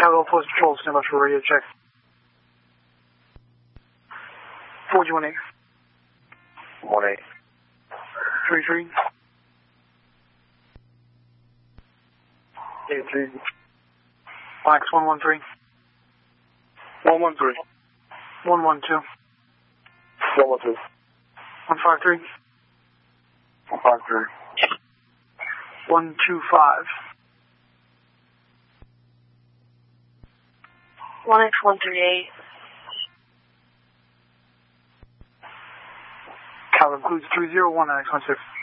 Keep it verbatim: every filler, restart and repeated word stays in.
Chicago Post Patrol, stand by for radio check. four G one eight. one eight. three three. eight three. Fox one one three. one one three. one one two. one one two. one five three. one five three. one two five. one X one three eight. Cal includes three zero one X one six.